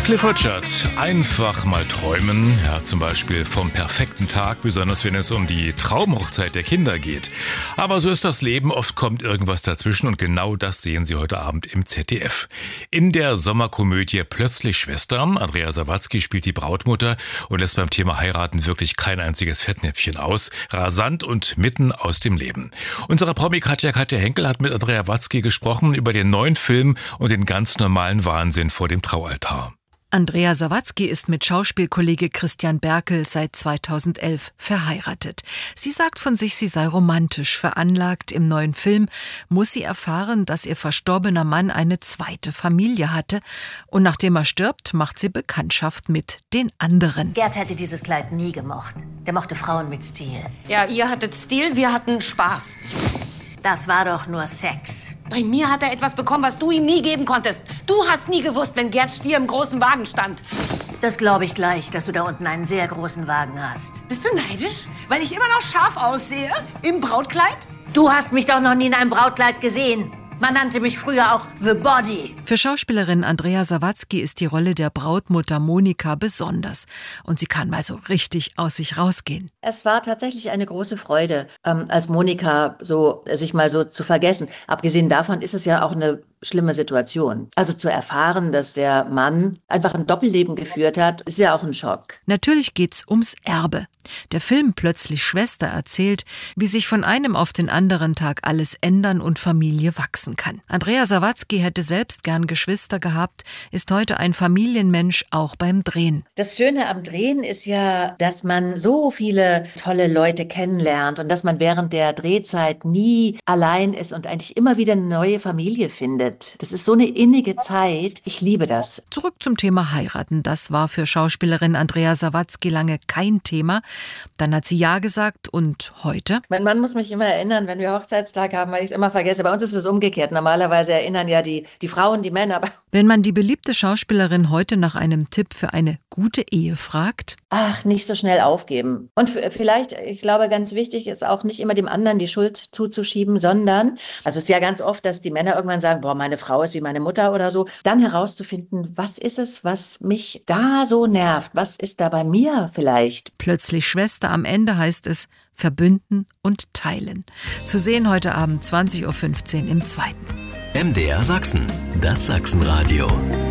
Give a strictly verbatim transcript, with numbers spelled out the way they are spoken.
Cliff Richard, einfach mal träumen, ja, zum Beispiel vom perfekten Tag, besonders wenn es um die Traumhochzeit der Kinder geht. Aber so ist das Leben, oft kommt irgendwas dazwischen und genau das sehen Sie heute Abend im Z D F. In der Sommerkomödie Plötzlich Schwester, Andrea Sawatzki spielt die Brautmutter und lässt beim Thema Heiraten wirklich kein einziges Fettnäpfchen aus, rasant und mitten aus dem Leben. Unsere Promi Katja Katja Henkel hat mit Andrea Sawatzki gesprochen über den neuen Film und den ganz normalen Wahnsinn vor dem Traualtar. Andrea Sawatzki ist mit Schauspielkollege Christian Berkel seit zweitausendelf verheiratet. Sie sagt von sich, sie sei romantisch veranlagt. Im neuen Film muss sie erfahren, dass ihr verstorbener Mann eine zweite Familie hatte. Und nachdem er stirbt, macht sie Bekanntschaft mit den anderen. Gerd hätte dieses Kleid nie gemocht. Der mochte Frauen mit Stil. Ja, ihr hattet Stil, wir hatten Spaß. Das war doch nur Sex. Bei mir hat er etwas bekommen, was du ihm nie geben konntest. Du hast nie gewusst, wenn Gerd Stier im großen Wagen stand. Das glaube ich gleich, dass du da unten einen sehr großen Wagen hast. Bist du neidisch? Weil ich immer noch scharf aussehe? Im Brautkleid? Du hast mich doch noch nie in einem Brautkleid gesehen. Man nannte mich früher auch The Body. Für Schauspielerin Andrea Sawatzki ist die Rolle der Brautmutter Monika besonders. Und sie kann mal so richtig aus sich rausgehen. Es war tatsächlich eine große Freude, ähm, als Monika so sich mal so zu vergessen. Abgesehen davon ist es ja auch eine schlimme Situation. Also zu erfahren, dass der Mann einfach ein Doppelleben geführt hat, ist ja auch ein Schock. Natürlich geht's ums Erbe. Der Film Plötzlich Schwester erzählt, wie sich von einem auf den anderen Tag alles ändern und Familie wachsen kann. Andrea Sawatzki hätte selbst gern Geschwister gehabt, ist heute ein Familienmensch, auch beim Drehen. Das Schöne am Drehen ist ja, dass man so viele tolle Leute kennenlernt und dass man während der Drehzeit nie allein ist und eigentlich immer wieder eine neue Familie findet. Das ist so eine innige Zeit. Ich liebe das. Zurück zum Thema Heiraten. Das war für Schauspielerin Andrea Sawatzki lange kein Thema. Dann hat sie Ja gesagt und heute? Mein Mann muss mich immer erinnern, wenn wir Hochzeitstag haben, weil ich es immer vergesse. Bei uns ist es umgekehrt. Normalerweise erinnern ja die, die Frauen die Männer. Aber wenn man die beliebte Schauspielerin heute nach einem Tipp für eine gute Ehe fragt? Ach, nicht so schnell aufgeben. Und vielleicht, ich glaube, ganz wichtig ist auch nicht immer dem anderen die Schuld zuzuschieben, sondern, also es ist ja ganz oft, dass die Männer irgendwann sagen, boah, meine Frau ist wie meine Mutter oder so, dann herauszufinden, was ist es, was mich da so nervt? Was ist da bei mir vielleicht? Plötzlich Schwester, am Ende heißt es verbünden und teilen. Zu sehen heute Abend zwanzig Uhr fünfzehn im Zweiten. M D R Sachsen, das Sachsenradio.